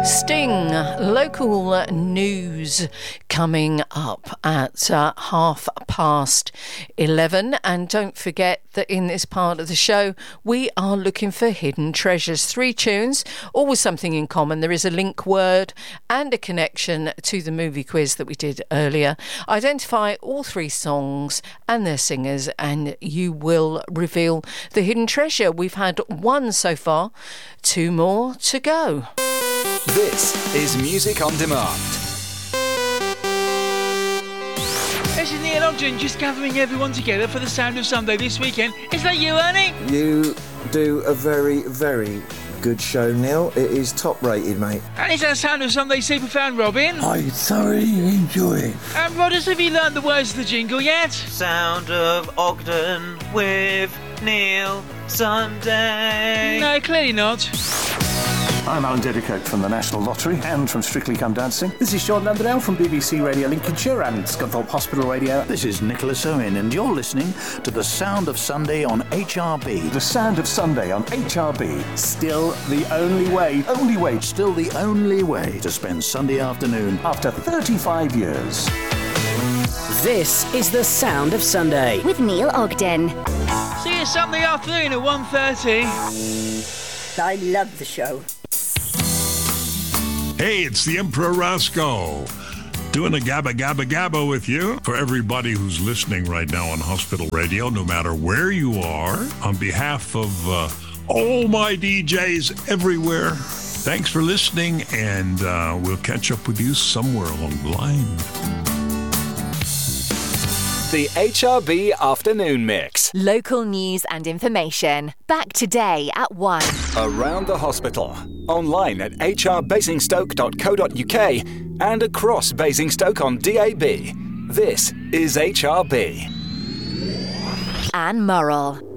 Sting, local news coming up at 11:30. And don't forget that in this part of the show, we are looking for hidden treasures. 3 tunes, all with something in common. There is a link word and a connection to the movie quiz that we did earlier. Identify all 3 songs and their singers, and you will reveal the hidden treasure. We've had 1 so far, 2 more to go. This is Music on Demand. This is Neil Ogden, just gathering everyone together for the Sound of Sunday this weekend. Is that you, Ernie? You do a very, very good show, Neil. It is top rated, mate. And is that Sound of Sunday superfan, Robin? I thoroughly enjoy it. And Rodders, have you learned the words of the jingle yet? Sound of Ogden with Neil Sunday. No, clearly not. I'm Alan Dedicoke from the National Lottery and from Strictly Come Dancing. This is Sean Landerdale from BBC Radio Lincolnshire and Scunthorpe Hospital Radio. This is Nicholas Owen, and you're listening to The Sound of Sunday on HRB. The Sound of Sunday on HRB. Still the only way. Still the only way to spend Sunday afternoon after 35 years. This is The Sound of Sunday with Neil Ogden. See you Sunday afternoon at 1:30. I love the show. Hey, it's the Emperor Roscoe, doing a gabba gabba gabba with you. For everybody who's listening right now on Hospital Radio, no matter where you are, on behalf of all my DJs everywhere, thanks for listening, and we'll catch up with you somewhere along the line. The HRB Afternoon Mix. Local news and information. Back today at 1. Around the hospital. Online at hrbasingstoke.co.uk and across Basingstoke on DAB. This is HRB. Anne Murrell.